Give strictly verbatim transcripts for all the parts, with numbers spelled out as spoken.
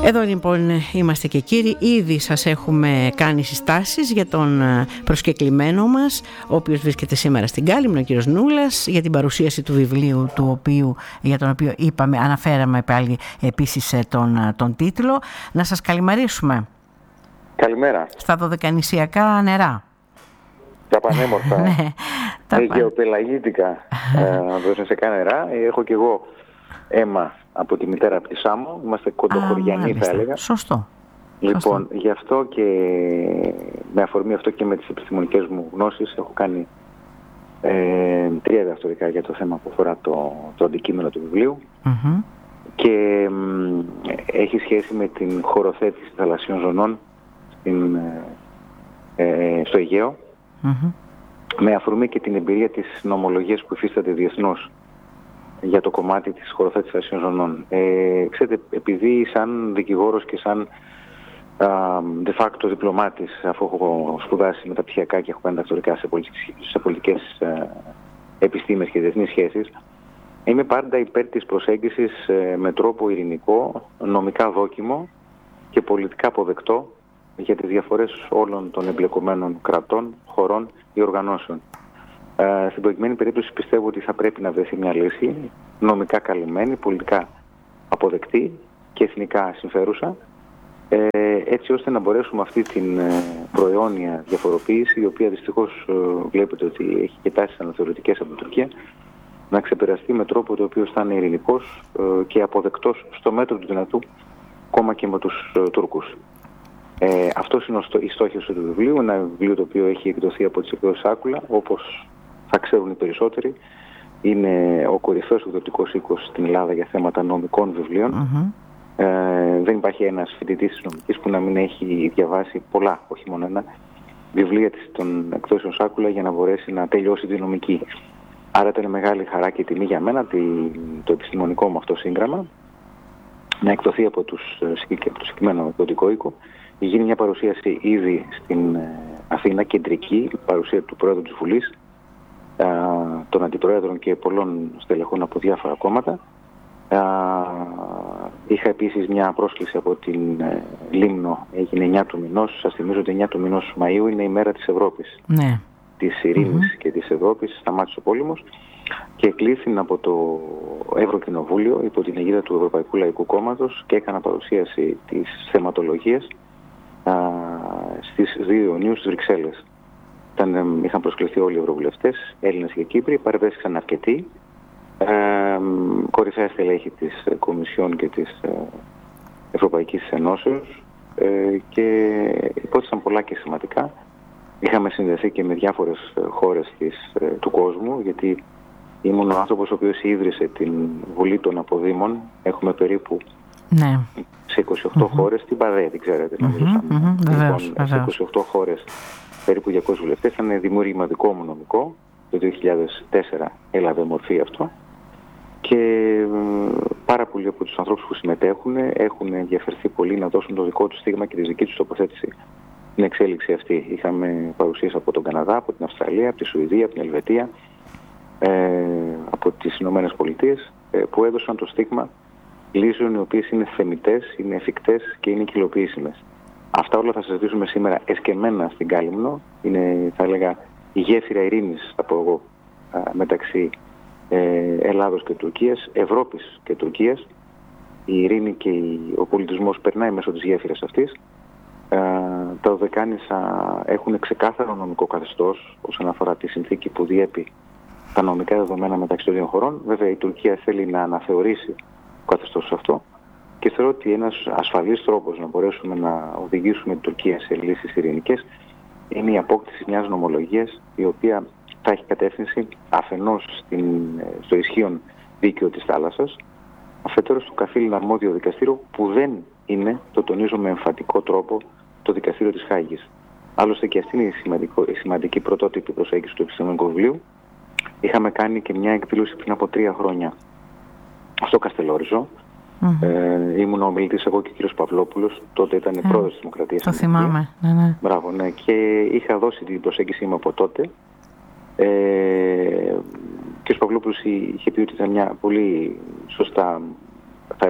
Εδώ λοιπόν είμαστε και κύριοι, ήδη σας έχουμε κάνει συστάσεις για τον προσκεκλημένο μας, ο οποίος βρίσκεται σήμερα στην Κάλυμνο, ο κύριος Νούλας, για την παρουσίαση του βιβλίου του οποίου, για τον οποίο είπαμε, αναφέραμε πάλι επίσης τον, τον τίτλο. Να σας καλημερίσουμε. Καλημέρα. Στα δωδεκανησιακά νερά. Τα πανέμορφα, ναι, τα γεωπελαγίτικα δωδεκανησιακά νερά. Έχω και εγώ αίμα από τη μητέρα από τη Σάμο. Είμαστε κοντοχωριανοί, θα έλεγα. Σωστό. Λοιπόν, Σωστό. Γι' αυτό και με αφορμή αυτό και με τις επιστημονικές μου γνώσεις έχω κάνει ε, τρία διδακτορικά για το θέμα που αφορά το, το αντικείμενο του βιβλίου. Mm-hmm. Και ε, έχει σχέση με την χωροθέτηση θαλασσιών ζωνών στην, ε, στο Αιγαίο. Mm-hmm. Με αφορμή και την εμπειρία της νομολογίας που υφίσταται διεθνώς για το κομμάτι της χωροθέτησης θαλασσιών ζωνών. Ε, ξέρετε, επειδή σαν δικηγόρος και σαν α, de facto διπλωμάτης, αφού έχω σπουδάσει μεταπτυχιακά και έχω κάνει διδακτορικά σε, σε πολιτικές ε, επιστήμες και διεθνείς σχέσεις, είμαι πάντα υπέρ της προσέγγισης ε, με τρόπο ειρηνικό, νομικά δόκιμο και πολιτικά αποδεκτό για τις διαφορές όλων των εμπλεκομένων κρατών, χωρών ή οργανώσεων. Ε, στην προκειμένη περίπτωση πιστεύω ότι θα πρέπει να βρεθεί μια λύση νομικά καλυμμένη, πολιτικά αποδεκτή και εθνικά συμφέρουσα, ε, έτσι ώστε να μπορέσουμε αυτή την ε, προαιώνια διαφοροποίηση, η οποία δυστυχώς ε, βλέπετε ότι έχει και τάσεις αναθεωρητικές από την Τουρκία, να ξεπεραστεί με τρόπο το οποίο θα είναι ειρηνικός ε, και αποδεκτός στο μέτρο του δυνατού, ακόμα και με τους ε, Τούρκους. Ε, αυτός είναι η στόχος του βιβλίου, ένα βιβλίο το οποίο έχει εκδοθεί από τις εκδόσεις Άκουλα, όπως θα ξέρουν οι περισσότεροι. Είναι ο κορυφαίος εκδοτικός οίκος στην Ελλάδα για θέματα νομικών βιβλίων. Mm-hmm. Ε, δεν υπάρχει ένας φοιτητής της νομικής που να μην έχει διαβάσει πολλά, όχι μόνο ένα, βιβλία των εκδόσεων Άκουλα για να μπορέσει να τελειώσει τη νομική. Άρα ήταν μεγάλη χαρά και τιμή για μένα το επιστημονικό μου αυτό σύγγραμμα να εκδοθεί από, τους, από το συγκεκριμένο εκδοτικό οίκο. Γίνει μια παρουσίαση ήδη στην Αθήνα, κεντρική, παρουσία του Πρόεδρου της Βουλής, των Αντιπροέδρων και πολλών στελεχών από διάφορα κόμματα. Είχα επίσης μια πρόσκληση από την Λίμνο, έγινε εννιά του μηνός. Σας θυμίζω ότι εννιά του μηνός Μαΐου είναι η μέρα της Ευρώπης. Ναι. Της ειρήνης mm-hmm. και της Ευρώπης, σταμάτησε ο πόλεμος και εκλήθην από το Ευρωκοινοβούλιο υπό την αιγίδα του Ευρωπαϊκού Λαϊκού Κόμματος και έκανα παρουσίαση της θεματολογίας α, στις δύο Ιουνίου στις Βρυξέλλες. Ήταν, είχαν προσκληθεί όλοι οι ευρωβουλευτές, Έλληνες και Κύπροι, παρευρίσκαν αρκετοί, ε, κορυφαία στελέχη της Κομισιόν και της ε, Ευρωπαϊκής Ενώσεως ε, και υπόθεσαν πολλά και σημαντικά. Είχαμε συνδεθεί και με διάφορες χώρες της, ε, του κόσμου, γιατί ήμουν ο άνθρωπος ο οποίος ίδρυσε την Βουλή των Αποδήμων. Έχουμε περίπου ναι. σε είκοσι οκτώ mm-hmm. χώρες, την ΠΑΔΕ, δεν ξέρετε. Mm-hmm. Mm-hmm. Λοιπόν, βεβαίως, σε είκοσι οκτώ χώρες, περίπου διακόσιους βουλευτές. Ήταν δημιούργημα δικό μου νομικό. Το δύο χιλιάδες τέσσερα έλαβε μορφή αυτό. Και ε, πάρα πολλοί από τους ανθρώπους που συμμετέχουν έχουν ενδιαφερθεί πολύ να δώσουν το δικό τους στίγμα και τη δική τους τοποθέτηση στην εξέλιξη αυτή. Είχαμε παρουσίες από τον Καναδά, από την Αυστραλία, από τη Σουηδία, από την Ελβετία, ε, από τις Ηνωμένες Πολιτείες, ε, που έδωσαν το στίγμα λύσεων οι οποίες είναι θεμιτές, είναι εφικτές και είναι υλοποιήσιμες. Αυτά όλα θα συζητήσουμε σήμερα εσκεμμένα στην Κάλυμνο. Είναι, θα έλεγα, η γέφυρα ειρήνης, θα πω εγώ, μεταξύ ε, Ελλάδος και Τουρκίας, Ευρώπης και Τουρκίας. Η ειρήνη και ο πολιτισμός περνάει μέσω της γέφυρας αυτής. Ε, τα Δωδεκάνησα έχουν ξεκάθαρο νομικό καθεστώς όσον αφορά τη συνθήκη που διέπει τα νομικά δεδομένα μεταξύ των δύο χωρών. Βέβαια, η Τουρκία θέλει να αναθεωρήσει το καθεστώς αυτό και θεωρώ ότι ένας ασφαλής τρόπος να μπορέσουμε να οδηγήσουμε την Τουρκία σε λύσεις ειρηνικές είναι η απόκτηση μιας νομολογίας η οποία θα έχει κατεύθυνση αφενός στην, στο ισχύον δίκαιο της θάλασσας, αφετέρους του καθήλυνα αρμόδιο δικαστήριο που δεν είναι, το τονίζω με εμφατικό τρόπο, το δικαστήριο της Χάγης. Άλλωστε και αυτή είναι η, σημαντικό, η σημαντική πρωτότυπη προσέγγιση του επιστημονικού βιβλίου. Είχαμε κάνει και μια εκδήλωση πριν από τρία χρόνια στο Καστελόριζο. Mm-hmm. Ε, ήμουν ο ομιλητής εγώ και ο κύριος Παυλόπουλος, τότε ήταν yeah. πρόεδρος της Δημοκρατίας. Το θυμάμαι. Ναι, ναι. Μπράβο, ναι. Και είχα δώσει την προσέγγιση μου από τότε. Ε, και ο κύριος Παυλόπουλος είχε πει ότι ήταν μια πολύ σωστά, θα έλεγα,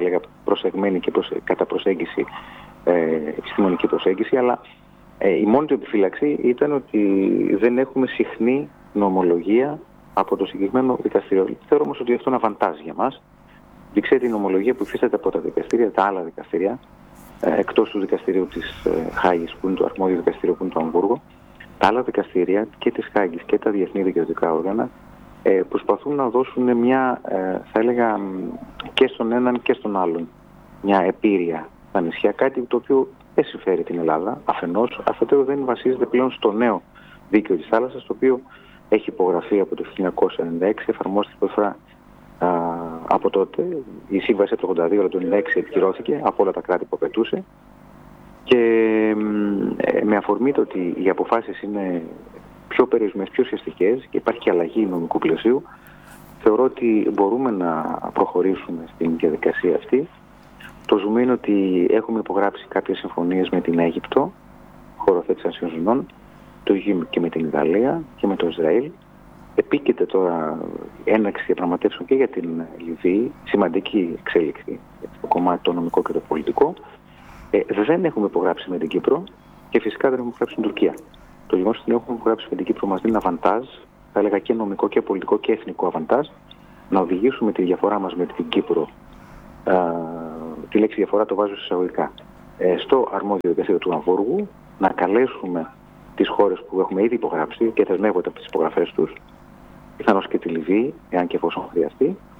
προσεγμένη και προσε... κατά προσέγγιση, ε, επιστημονική προσέγγιση, αλλά ε, η μόνη του επιφύλαξη ήταν ότι δεν έχουμε συχνή νομολογία από το συγκεκριμένο δικαστήριο. Θεωρώ όμως ότι αυτό είναι αβαντάζ για μας. Δείξτε την νομολογία που υφίσταται από τα δικαστήρια, τα άλλα δικαστήρια, ε, εκτός του δικαστηρίου της ε, Χάγης, που είναι το αρμόδιο δικαστήριο, που είναι το Αμβούργο. Τα άλλα δικαστήρια και της Χάγης και τα διεθνή δικαιωτικά όργανα ε, προσπαθούν να δώσουν μια, ε, θα έλεγα, και στον έναν και στον άλλον, μια επίρρεια στα νησιά, κάτι το οποίο δεν συμφέρει την Ελλάδα, αφενός, αφετέρου δεν βασίζεται πλέον στο νέο δίκαιο της θάλασσας, το οποίο έχει υπογραφεί από το χίλια εννιακόσια ενενήντα έξι, εφαρμόστηκε πρώτη φορά από τότε. Η σύμβαση από το ογδόντα δύο, αλλά το ενενήντα έξι επικυρώθηκε από όλα τα κράτη που απαιτούσε. Και ε, με αφορμή το ότι οι αποφάσεις είναι πιο περιορισμένες, πιο ουσιαστικές και υπάρχει και αλλαγή νομικού πλαισίου, θεωρώ ότι μπορούμε να προχωρήσουμε στην διαδικασία αυτή. Το ζουμί είναι ότι έχουμε υπογράψει κάποιες συμφωνίες με την Αίγυπτο, χωροθέτηση ανσίων ζωνών, το ίδιο και με την Ιταλία και με το Ισραήλ. Επίκειται τώρα έναρξη διαπραγματεύσεων και για την Λιβύη, σημαντική εξέλιξη στο κομμάτι το νομικό και το πολιτικό. Ε, δεν έχουμε υπογράψει με την Κύπρο και φυσικά δεν έχουμε υπογράψει με την Τουρκία. Το γεγονός ότι δεν έχουμε υπογράψει με την Κύπρο μας δίνει αβαντάζ, θα έλεγα και νομικό και πολιτικό και εθνικό αβαντάζ, να οδηγήσουμε τη διαφορά μας με την Κύπρο, α, τη λέξη διαφορά το βάζω εισαγωγικά, ε, στο αρμόδιο δικαστήριο του Αμβούργου, να καλέσουμε τις χώρες που έχουμε ήδη υπογράψει και θεσμεύονται από τις υπογραφές τους, πιθανώς και τη Λιβύη, εάν και εφόσον χρειαστεί,